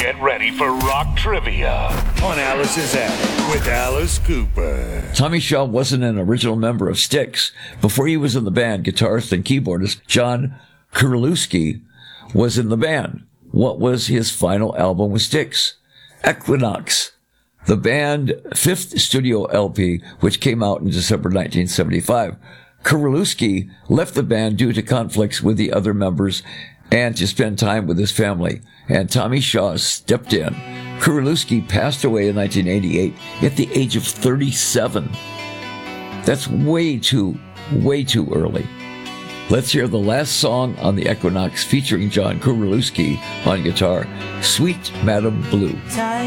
Get ready for rock trivia on Alice's Attic with Alice Cooper. Tommy Shaw wasn't an original member of Styx. Before he was in the band, guitarist and keyboardist John Kurlewski was in the band. What was his final album with Styx? Equinox, the band's fifth studio LP, which came out in December 1975. Kurlewski left the band due to conflicts with the other members and to spend time with his family, and Tommy Shaw stepped in. Kurlewski passed away in 1988 at the age of 37. That's way too early. Let's hear the last song on the Equinox featuring John Kurlewski on guitar, Sweet Madam Blue.